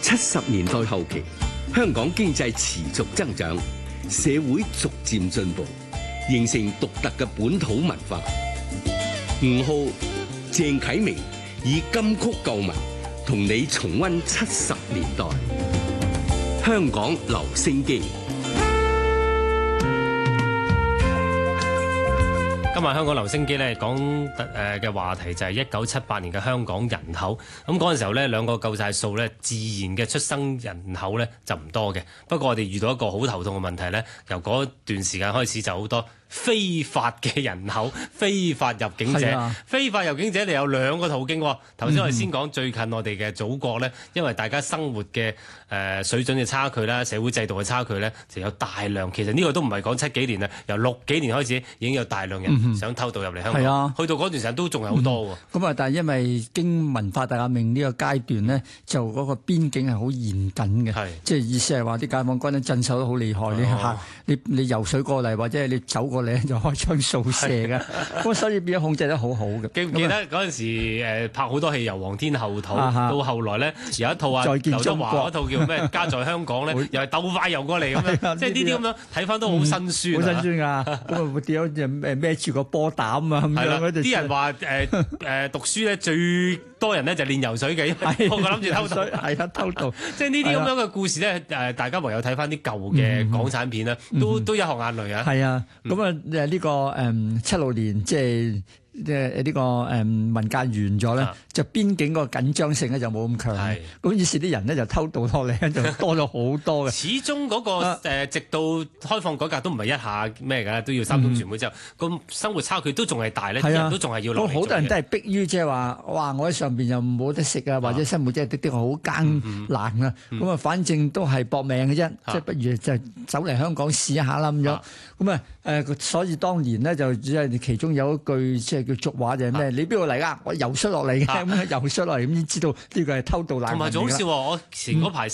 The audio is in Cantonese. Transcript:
70年代後期，香港經濟持續增長，社會逐漸進步，形成獨特嘅本土文化。吳浩、鄭啟明以金曲舊聞同你重溫70年代香港留聲機。 今日香港留聲機咧講嘅話題就係1978年嘅香港人口。咁嗰陣時候咧，兩個夠晒數咧，自然嘅出生人口咧就唔多嘅。不過我哋遇到一個好頭痛嘅問題咧，由嗰段時間開始就好多非法嘅人口、非法入境者。非法入境者你有兩個途徑。頭先我哋先講最近我哋嘅祖國咧，因為大家生活嘅水準嘅差距啦、社會制度嘅差距咧，就有大量。其實呢個都唔係講7幾年啦，由6幾年開始已經有大量人想偷渡入嚟香港。去到嗰段時間都仲係好多喎。 咁但係因為經文化大革命呢個階段咧，就嗰個邊境係好嚴謹嘅，即係意思係話啲解放軍咧鎮守得好厲害。你游水過嚟或者係你走過嚟就開槍掃射嘅，咁所以變咗控制得好好嘅。 記唔記得嗰陣時拍好多戲由黃天后土，到後來咧有一套劉德華嗰套叫咩《家在香港》咧，又係鬥快游過嚟咁樣，即係呢啲咁樣睇翻都好辛酸。好辛酸㗎，咁啊會點樣孭住個波膽啊咁樣。啲人話讀書咧最多人咧就練游水嘅，因為個個諗住偷渡。 係啊，偷渡。即係呢啲咁樣嘅故事咧，大家唯有睇翻啲舊嘅港產片啦，都一學眼淚啊。係啊， 咁啊呢個76年即係呢個文革完咗咧，就邊境個緊張性咧就冇咁強。咁於是啲人咧就偷渡落嚟，就多咗好多嘅。 始終嗰個直到開放改革都唔係一下咩㗎，都要三中全會之後，咁生活差距都仲係大咧，啲人都仲係要落嚟。 好多人都係逼於即係話，哇！我喺上邊又冇得食啊，或者生活即係的好艱難啊。咁啊，反正都係搏命嘅啫，即係不如就走嚟香港試一下啦咁樣。咁啊所以當年咧就即係其中有一句即係叫俗話就係咩？你邊度嚟㗎？我游出落嚟嘅，咁游出落嚟咁先知道呢個係偷渡難民。 同埋仲好笑喎！我前嗰排